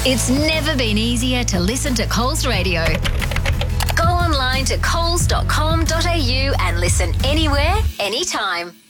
It's never been easier to listen to Coles Radio. Go online to coles.com.au and listen anywhere, anytime.